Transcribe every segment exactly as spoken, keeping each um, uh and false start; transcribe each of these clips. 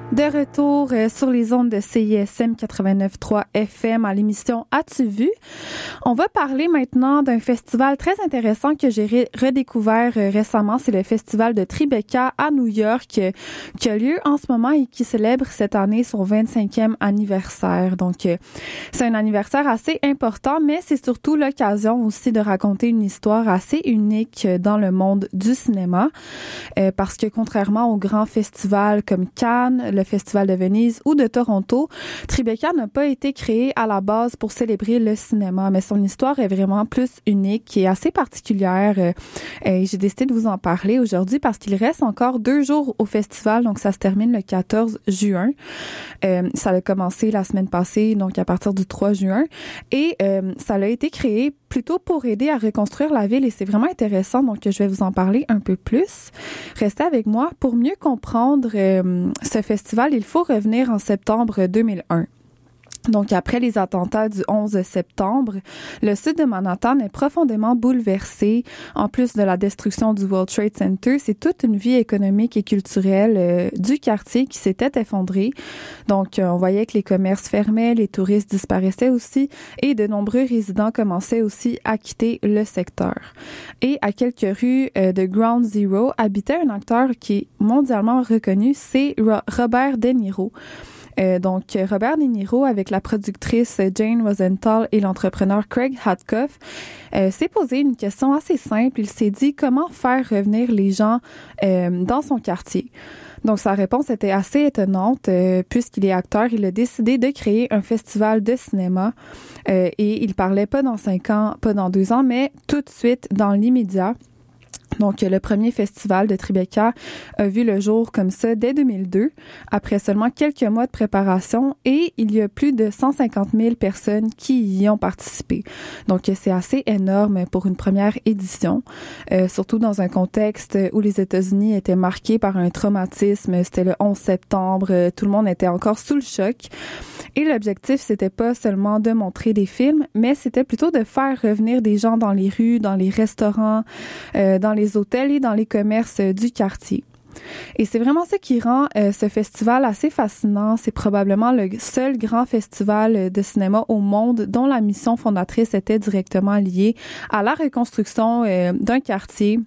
De retour euh, sur les ondes de C I S M quatre-vingt-neuf point trois F M à l'émission As-tu vu? On va parler maintenant d'un festival très intéressant que j'ai ré- redécouvert euh, récemment. C'est le festival de Tribeca à New York euh, qui a lieu en ce moment et qui célèbre cette année son vingt-cinquième anniversaire. Donc, euh, c'est un anniversaire assez important, mais c'est surtout l'occasion aussi de raconter une histoire assez unique euh, dans le monde du cinéma. Euh, parce que contrairement aux grands festivals comme Cannes, le Festival de Venise ou de Toronto, Tribeca n'a pas été créé à la base pour célébrer le cinéma, mais son histoire est vraiment plus unique et assez particulière. Euh, et j'ai décidé de vous en parler aujourd'hui parce qu'il reste encore deux jours au festival, donc ça se termine le quatorze juin. Euh, ça a commencé la semaine passée, donc à partir du trois juin, et euh, ça a été créé plutôt pour aider à reconstruire la ville et c'est vraiment intéressant, donc je vais vous en parler un peu plus. Restez avec moi. Pour mieux comprendre euh, ce festival, il faut revenir en septembre deux mille un. Donc, après les attentats du onze septembre, le sud de Manhattan est profondément bouleversé. En plus de la destruction du World Trade Center, c'est toute une vie économique et culturelle euh, du quartier qui s'était effondrée. Donc, euh, on voyait que les commerces fermaient, les touristes disparaissaient aussi et de nombreux résidents commençaient aussi à quitter le secteur. Et à quelques rues euh, de Ground Zero habitait un acteur qui est mondialement reconnu, c'est Ro- Robert De Niro. Euh, donc, Robert De Niro, avec la productrice Jane Rosenthal et l'entrepreneur Craig Hadcoff, euh, s'est posé une question assez simple. Il s'est dit comment faire revenir les gens euh, dans son quartier. Donc, sa réponse était assez étonnante. Euh, puisqu'il est acteur, il a décidé de créer un festival de cinéma. Euh, et il parlait pas dans cinq ans, pas dans deux ans, mais tout de suite, dans l'immédiat. Donc, le premier festival de Tribeca a vu le jour comme ça dès deux mille deux, après seulement quelques mois de préparation, et il y a plus de cent cinquante mille personnes qui y ont participé. Donc, c'est assez énorme pour une première édition, euh, surtout dans un contexte où les États-Unis étaient marqués par un traumatisme. C'était le onze septembre, tout le monde était encore sous le choc. Et l'objectif, c'était pas seulement de montrer des films, mais c'était plutôt de faire revenir des gens dans les rues, dans les restaurants, euh, dans les hôtels et dans les commerces euh, du quartier. Et c'est vraiment ça qui rend euh, ce festival assez fascinant. C'est probablement le seul grand festival de cinéma au monde dont la mission fondatrice était directement liée à la reconstruction euh, d'un quartier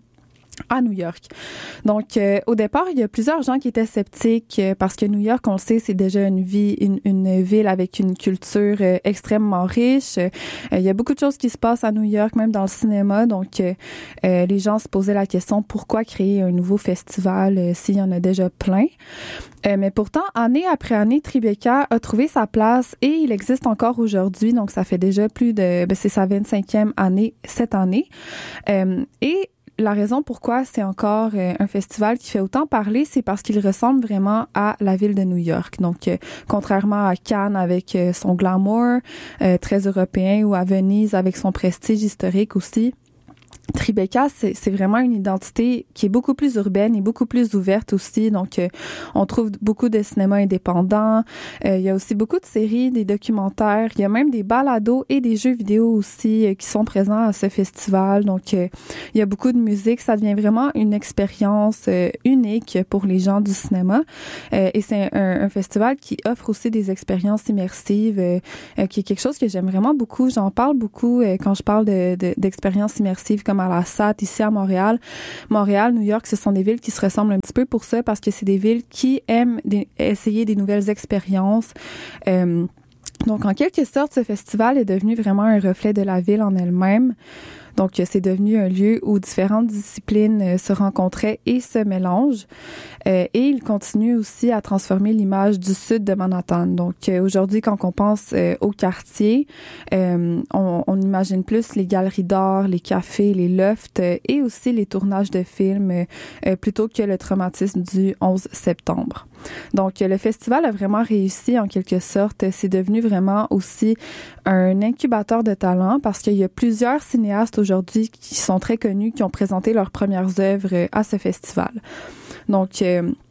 à New York. Donc, euh, au départ, il y a plusieurs gens qui étaient sceptiques euh, parce que New York, on le sait, c'est déjà une vie, une, une ville avec une culture euh, extrêmement riche. Euh, il y a beaucoup de choses qui se passent à New York, même dans le cinéma. Donc, euh, euh, les gens se posaient la question pourquoi créer un nouveau festival euh, s'il y en a déjà plein. Euh, mais pourtant, année après année, Tribeca a trouvé sa place et il existe encore aujourd'hui. Donc, ça fait déjà plus de, ben, c'est sa vingt-cinquième année cette année. Euh, et la raison pourquoi c'est encore euh, un festival qui fait autant parler, c'est parce qu'il ressemble vraiment à la ville de New York. Donc, euh, contrairement à Cannes avec euh, son glamour euh, très européen ou à Venise avec son prestige historique aussi, Tribeca, c'est, c'est vraiment une identité qui est beaucoup plus urbaine et beaucoup plus ouverte aussi. Donc, euh, on trouve beaucoup de cinéma indépendant. Euh, il y a aussi beaucoup de séries, des documentaires. Il y a même des balados et des jeux vidéo aussi euh, qui sont présents à ce festival. Donc, euh, il y a beaucoup de musique. Ça devient vraiment une expérience euh, unique pour les gens du cinéma. Euh, et c'est un, un festival qui offre aussi des expériences immersives, euh, euh, qui est quelque chose que j'aime vraiment beaucoup. J'en parle beaucoup euh, quand je parle de, de, d'expériences immersives comme à la S A T ici à Montréal. Montréal, New York, ce sont des villes qui se ressemblent un petit peu pour ça parce que c'est des villes qui aiment des, essayer des nouvelles expériences. Euh, donc, en quelque sorte, ce festival est devenu vraiment un reflet de la ville en elle-même. Donc, c'est devenu un lieu où différentes disciplines se rencontraient et se mélangent. Euh, et il continue aussi à transformer l'image du sud de Manhattan. Donc, euh, aujourd'hui, quand on pense euh, au quartier, euh, on, on imagine plus les galeries d'art, les cafés, les lofts euh, et aussi les tournages de films euh, plutôt que le traumatisme du onze septembre. Donc, le festival a vraiment réussi en quelque sorte. C'est devenu vraiment aussi un incubateur de talent parce qu'il y a plusieurs cinéastes aujourd'hui qui sont très connus, qui ont présenté leurs premières œuvres à ce festival. Donc, euh,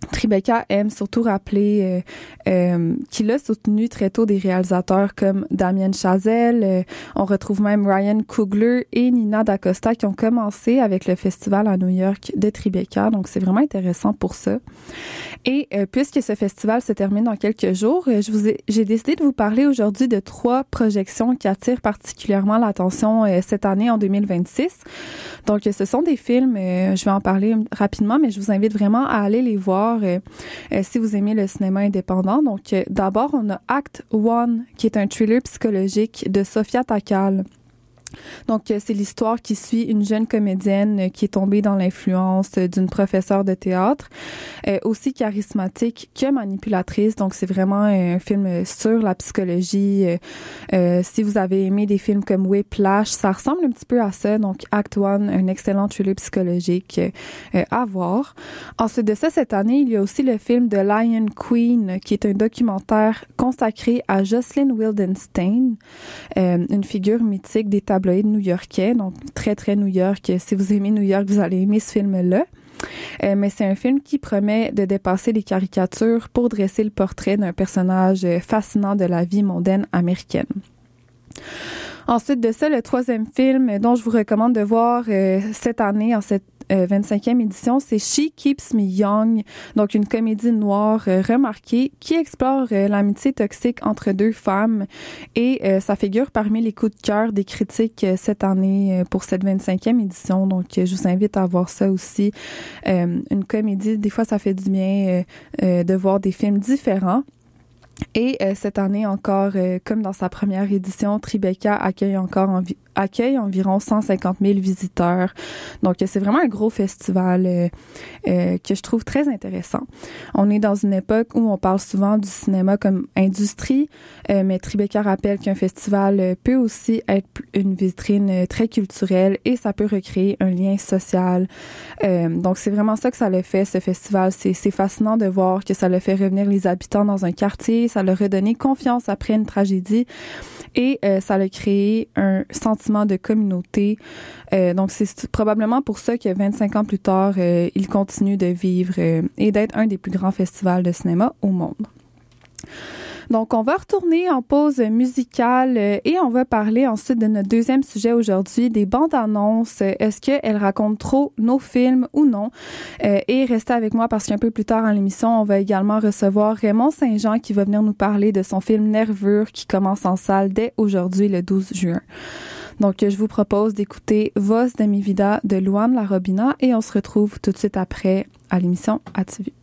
Tribeca aime surtout rappeler euh, euh, qu'il a soutenu très tôt des réalisateurs comme Damien Chazelle. Euh, on retrouve même Ryan Coogler et Nina D'Acosta qui ont commencé avec le festival à New York de Tribeca. Donc, c'est vraiment intéressant pour ça. Et euh, puisque ce festival se termine dans quelques jours, euh, je vous ai, j'ai décidé de vous parler aujourd'hui de trois projections qui attirent particulièrement l'attention euh, cette année en deux mille vingt-six. Donc, ce sont des films, euh, je vais en parler rapidement, mais je vous invite vraiment à aller les voir Euh, euh, si vous aimez le cinéma indépendant. Donc, euh, d'abord, on a Act One, qui est un thriller psychologique de Sofia Takal. Donc, c'est l'histoire qui suit une jeune comédienne qui est tombée dans l'influence d'une professeure de théâtre, euh, aussi charismatique que manipulatrice. Donc, c'est vraiment un film sur la psychologie. Euh, euh, si vous avez aimé des films comme Whiplash, ça ressemble un petit peu à ça. Donc, Act One, un excellent thriller psychologique euh, à voir. Ensuite de ça, cette année, il y a aussi le film The Lion Queen, qui est un documentaire consacré à Jocelyn Wildenstein, euh, une figure mythique des tabloïds new-yorkais, donc très, très New York. Si vous aimez New York, vous allez aimer ce film-là. Euh, mais c'est un film qui promet de dépasser les caricatures pour dresser le portrait d'un personnage fascinant de la vie mondaine américaine. Ensuite de ça, le troisième film dont je vous recommande de voir euh, cette année, en cette euh, vingt-cinquième édition, c'est She Keeps Me Young, donc une comédie noire euh, remarquée qui explore euh, l'amitié toxique entre deux femmes et euh, ça figure parmi les coups de cœur des critiques euh, cette année euh, pour cette vingt-cinquième édition. Donc, euh, je vous invite à voir ça aussi. Euh, une comédie, des fois, ça fait du bien euh, euh, de voir des films différents. Et euh, cette année encore, euh, comme dans sa première édition, Tribeca accueille encore envi- accueille environ cent cinquante mille visiteurs. Donc, c'est vraiment un gros festival euh, euh, que je trouve très intéressant. On est dans une époque où on parle souvent du cinéma comme industrie, euh, mais Tribeca rappelle qu'un festival peut aussi être une vitrine très culturelle et ça peut recréer un lien social. Euh, donc, c'est vraiment ça que ça le fait, ce festival. C'est, c'est fascinant de voir que ça le fait revenir les habitants dans un quartier, ça leur a donné confiance après une tragédie et euh, ça a créé un sentiment de communauté. Euh, donc, c'est probablement pour ça que vingt-cinq ans plus tard, euh, il continue de vivre euh, et d'être un des plus grands festivals de cinéma au monde. Donc, on va retourner en pause musicale euh, et on va parler ensuite de notre deuxième sujet aujourd'hui, des bandes annonces. Est-ce qu'elles racontent trop nos films ou non? Euh, et restez avec moi parce qu'un peu plus tard dans l'émission, on va également recevoir Raymond Saint-Jean qui va venir nous parler de son film Nervure qui commence en salle dès aujourd'hui, le douze juin. Donc, je vous propose d'écouter Voz de mi vida de Luan Larobina et on se retrouve tout de suite après à l'émission À-tu vu?